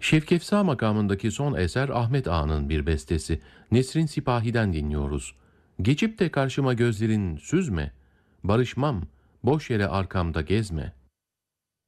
Şevkefsa makamındaki son eser Ahmet Ağa'nın bir bestesi. Nesrin Sipahi'den dinliyoruz. Geçip de karşıma gözlerin süzme, barışmam, boş yere arkamda gezme.